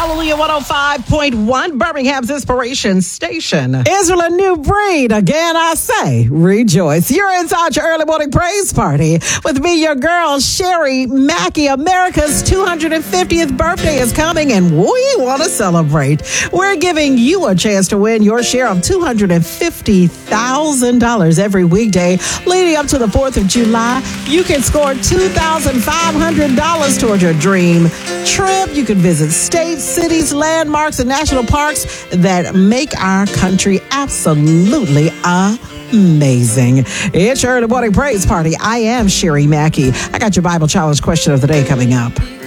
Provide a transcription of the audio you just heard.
Hallelujah 105.1, Birmingham's Inspiration Station. Israel, a new breed. Again, I say, rejoice. You're inside your early morning praise party with me, your girl, Sherry Mackey. America's 250th birthday is coming, and we want to celebrate. We're giving you a chance to win your share of $250,000 every weekday leading up to the 4th of July. You can score $2,500 towards your dream trip. You can visit states, cities, landmarks, and national parks that make our country absolutely amazing. It's your early morning praise party. I am Sherry Mackey. I got your Bible challenge question of the day coming up.